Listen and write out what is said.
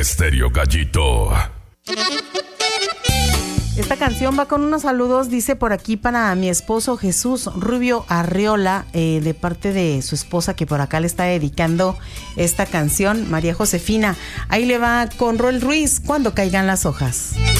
Estéreo Gallito. Esta canción va con unos saludos, dice por aquí, para mi esposo Jesús Rubio Arriola, de parte de su esposa, que por acá le está dedicando esta canción, María Josefina. Ahí le va con Roel Ruiz, Cuando caigan las hojas.